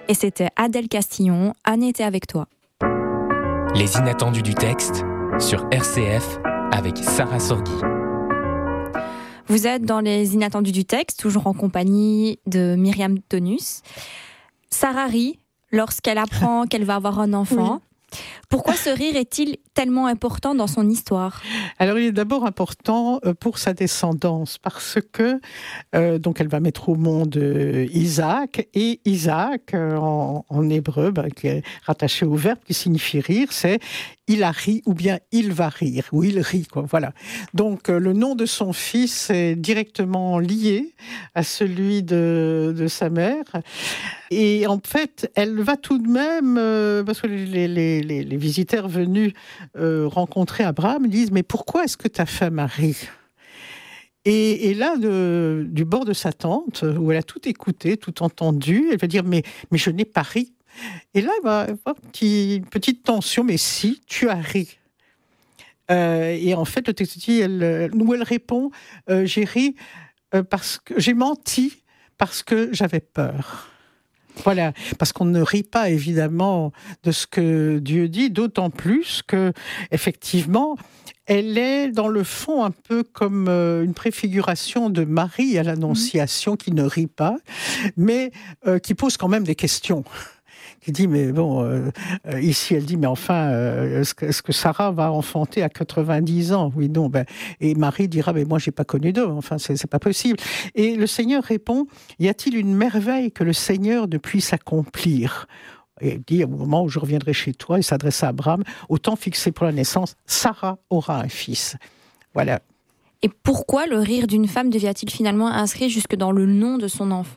Et c'était Adèle Castillon, Anne était avec toi. Les inattendus du texte sur RCF avec Sarah Sorghi. Vous êtes dans les inattendus du texte, toujours en compagnie de Myriam Tonus. Sarah rit lorsqu'elle apprend qu'elle va avoir un enfant. Oui. Pourquoi ce rire est-il tellement important dans son histoire ? Alors, il est d'abord important pour sa descendance, parce que donc elle va mettre au monde Isaac, et Isaac, en hébreu, qui est rattaché au verbe qui signifie rire, c'est il a ri ou bien il va rire, ou il rit, quoi. Voilà. Donc, le nom de son fils est directement lié à celui de sa mère. Et en fait, elle va tout de même, parce que les visiteurs venus rencontrer Abraham disent « Mais pourquoi est-ce que ta femme a ri ?» Et là, du bord de sa tente, où elle a tout écouté, tout entendu, elle va dire « Mais je n'ai pas ri ». Et là, il va y avoir une petite tension, mais si, tu as ri. Et en fait, le texte dit, elle répond, j'ai ri parce que j'ai menti parce que j'avais peur. Voilà, parce qu'on ne rit pas évidemment de ce que Dieu dit, d'autant plus que effectivement, elle est dans le fond un peu comme une préfiguration de Marie à l'Annonciation qui ne rit pas, mais qui pose quand même des questions. Qui dit, mais bon, ici elle dit, mais enfin, est-ce que Sarah va enfanter à 90 ans ? Oui, non, et Marie dira, mais moi j'ai pas connu d'homme, enfin c'est pas possible. Et le Seigneur répond, y a-t-il une merveille que le Seigneur ne puisse accomplir ? Et il dit, au moment où je reviendrai chez toi, il s'adresse à Abraham, au temps fixé pour la naissance, Sarah aura un fils. Voilà. Et pourquoi le rire d'une femme devient-il finalement inscrit jusque dans le nom de son enfant ?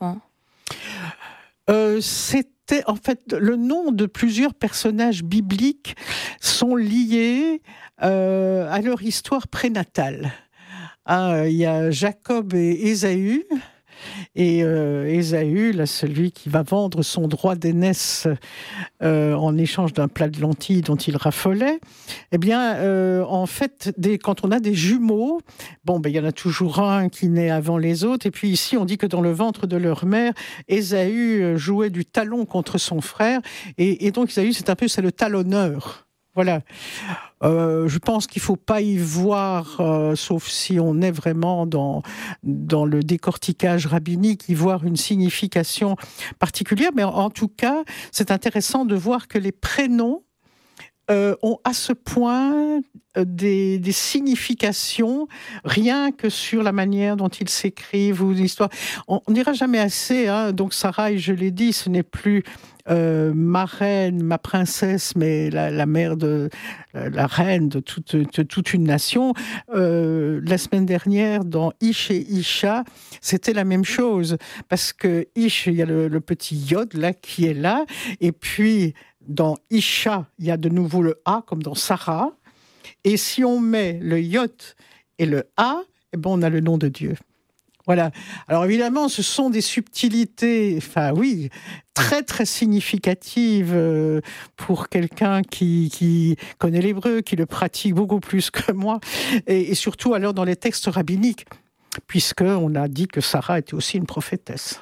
C'était en fait le nom de plusieurs personnages bibliques sont liés à leur histoire prénatale. Il y a Jacob et Ésaü. Et Ésaü, là, celui qui va vendre son droit d'aînesse en échange d'un plat de lentilles dont il raffolait, eh bien, en fait, quand on a des jumeaux, il y en a toujours un qui naît avant les autres, et puis ici, on dit que dans le ventre de leur mère, Ésaü jouait du talon contre son frère, et donc Ésaü, c'est le talonneur. Voilà. Je pense qu'il ne faut pas y voir, sauf si on est vraiment dans le décortiquage rabbinique, y voir une signification particulière. Mais en tout cas, c'est intéressant de voir que les prénoms ont à ce point des significations, rien que sur la manière dont ils s'écrivent ou l'histoire. On n'ira jamais assez. Donc Sarah, je l'ai dit, ce n'est plus ma reine, ma princesse, mais la mère la reine de toute une nation. La semaine dernière, dans Ish et Isha, c'était la même chose. Parce que Ish, il y a le petit Yod là, qui est là, et puis dans Isha, il y a de nouveau le A, comme dans Sarah. Et si on met le Yod et le A, on a le nom de Dieu. Voilà. Alors évidemment, ce sont des subtilités, très très significatives pour quelqu'un qui connaît l'hébreu, qui le pratique beaucoup plus que moi, et surtout alors dans les textes rabbiniques, puisqu'on a dit que Sarah était aussi une prophétesse.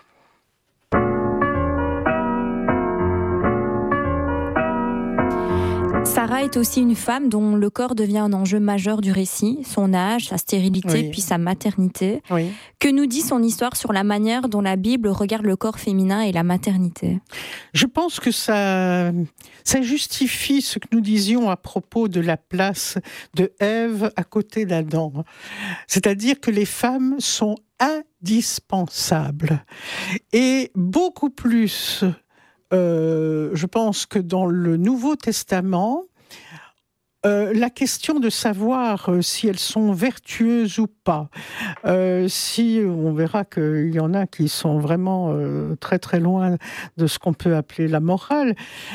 Sarah est aussi une femme dont le corps devient un enjeu majeur du récit, son âge, sa stérilité, puis sa maternité. Oui. Que nous dit son histoire sur la manière dont la Bible regarde le corps féminin et la maternité ? Je pense que ça justifie ce que nous disions à propos de la place de Ève à côté d'Adam. C'est-à-dire que les femmes sont indispensables. Et beaucoup plus... je pense que dans le Nouveau Testament, la question de savoir si elles sont vertueuses ou pas, si on verra qu'il y en a qui sont vraiment très très loin de ce qu'on peut appeler la morale,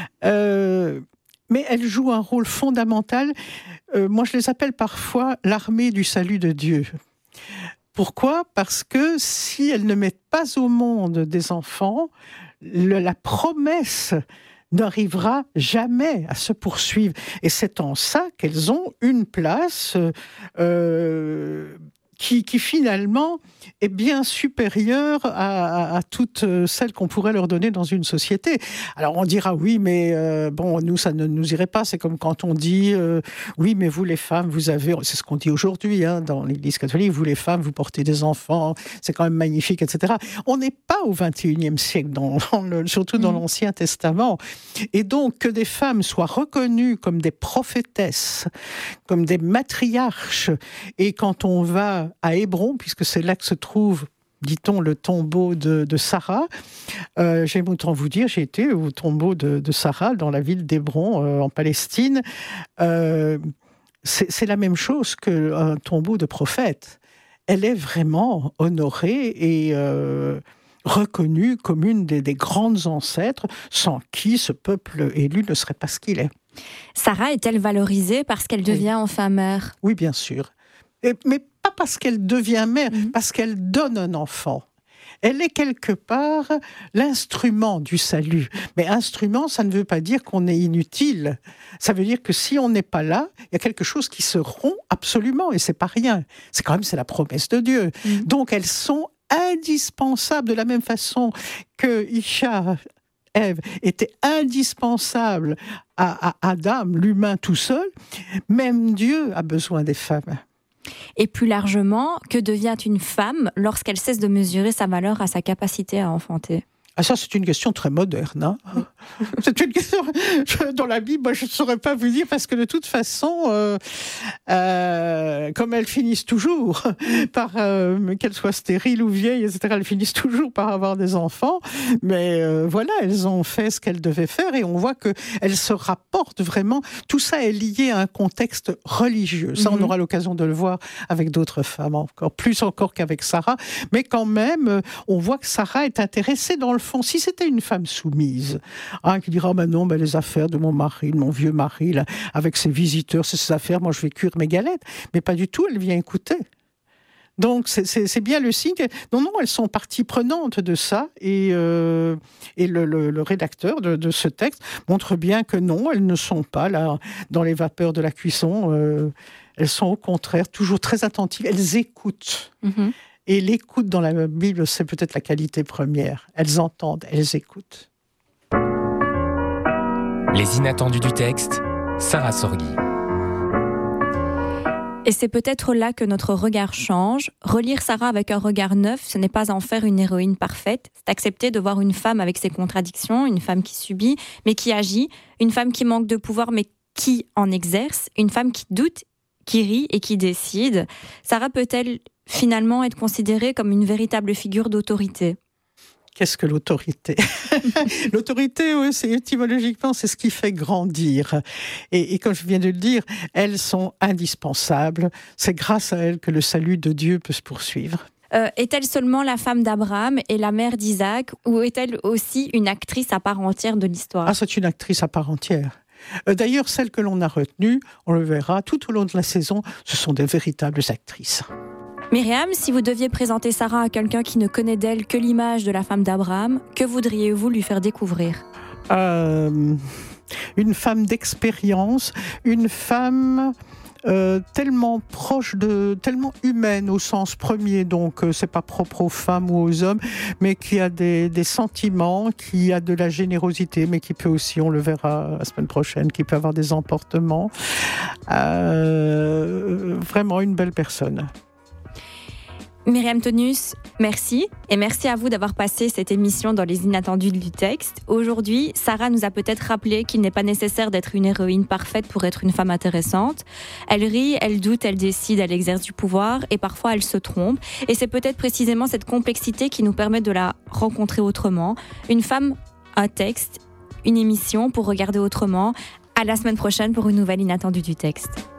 mais elles jouent un rôle fondamental. Moi, je les appelle parfois l'armée du salut de Dieu. Pourquoi ? Parce que si elles ne mettent pas au monde des enfants, la promesse n'arrivera jamais à se poursuivre. Et c'est en ça qu'elles ont une place qui finalement est bien supérieure à toutes celles qu'on pourrait leur donner dans une société. Alors on dira oui, mais nous ça ne nous irait pas. C'est comme quand on dit oui, mais vous les femmes, vous avez, c'est ce qu'on dit aujourd'hui dans l'Église catholique, vous les femmes, vous portez des enfants, c'est quand même magnifique, etc. On n'est pas au XXIe siècle, surtout dans l'Ancien Testament, et donc que des femmes soient reconnues comme des prophétesses, comme des matriarches, et quand on va à Hébron, puisque c'est là que se trouve, dit-on, le tombeau de Sarah. J'aime autant vous dire, j'ai été au tombeau de Sarah dans la ville d'Hébron, en Palestine. C'est la même chose qu'un tombeau de prophète. Elle est vraiment honorée et reconnue comme une des grandes ancêtres, sans qui ce peuple élu ne serait pas ce qu'il est. Sarah est-elle valorisée parce qu'elle devient enfin mère ? Oui, bien sûr. Mais pas parce qu'elle devient mère, parce qu'elle donne un enfant. Elle est quelque part l'instrument du salut. Mais instrument, ça ne veut pas dire qu'on est inutile. Ça veut dire que si on n'est pas là, il y a quelque chose qui se rompt absolument, et c'est pas rien. C'est la promesse de Dieu. Donc elles sont indispensables de la même façon que Isha, Ève, était indispensable à Adam, l'humain tout seul. Même Dieu a besoin des femmes. Et plus largement, que devient une femme lorsqu'elle cesse de mesurer sa valeur à sa capacité à enfanter ? Ah, ça, c'est une question très moderne. C'est une question... Dans la Bible, moi, je ne saurais pas vous dire, parce que de toute façon, comme elles finissent toujours par, qu'elles soient stériles ou vieilles, etc., elles finissent toujours par avoir des enfants. Mais voilà, elles ont fait ce qu'elles devaient faire, et on voit qu'elles se rapportent vraiment. Tout ça est lié à un contexte religieux. Ça, on aura l'occasion de le voir avec d'autres femmes, plus encore qu'avec Sarah. Mais quand même, on voit que Sarah est intéressée dans le fond. Si c'était une femme soumise, qui dira non, les affaires de mon mari, de mon vieux mari, là, avec ses visiteurs, c'est ses affaires, moi je vais cuire mes galettes. Mais pas du tout, elle vient écouter. Donc c'est bien le signe. Non, elles sont partie prenante de ça, et le rédacteur de ce texte montre bien que non, elles ne sont pas là dans les vapeurs de la cuisson. Elles sont au contraire toujours très attentives. Elles écoutent. Et l'écoute dans la Bible, c'est peut-être la qualité première. Elles entendent, elles écoutent. Les inattendus du texte, Sarah Sorghi. Et c'est peut-être là que notre regard change. Relire Sarah avec un regard neuf, ce n'est pas en faire une héroïne parfaite. C'est accepter de voir une femme avec ses contradictions, une femme qui subit, mais qui agit, une femme qui manque de pouvoir, mais qui en exerce, une femme qui doute, qui rit et qui décide. Sarah peut-elle finalement être considérée comme une véritable figure d'autorité ? Qu'est-ce que l'autorité ? L'autorité, c'est étymologiquement, c'est ce qui fait grandir. Et comme je viens de le dire, elles sont indispensables. C'est grâce à elles que le salut de Dieu peut se poursuivre. Est-elle seulement la femme d'Abraham et la mère d'Isaac, ou est-elle aussi une actrice à part entière de l'histoire ? C'est une actrice à part entière. D'ailleurs, celles que l'on a retenues, on le verra tout au long de la saison, ce sont des véritables actrices. Myriam, si vous deviez présenter Sarah à quelqu'un qui ne connaît d'elle que l'image de la femme d'Abraham, que voudriez-vous lui faire découvrir ? Une femme d'expérience, une femme tellement proche tellement humaine au sens premier, donc c'est pas propre aux femmes ou aux hommes, mais qui a des sentiments, qui a de la générosité, mais qui peut aussi, on le verra la semaine prochaine, qui peut avoir des emportements. Vraiment une belle personne. Myriam Tonus, merci. Et merci à vous d'avoir passé cette émission dans les inattendus du texte. Aujourd'hui, Sarah nous a peut-être rappelé qu'il n'est pas nécessaire d'être une héroïne parfaite pour être une femme intéressante. Elle rit, elle doute, elle décide, elle exerce du pouvoir et parfois elle se trompe. Et c'est peut-être précisément cette complexité qui nous permet de la rencontrer autrement. Une femme, un texte, une émission pour regarder autrement. À la semaine prochaine pour une nouvelle inattendue du texte.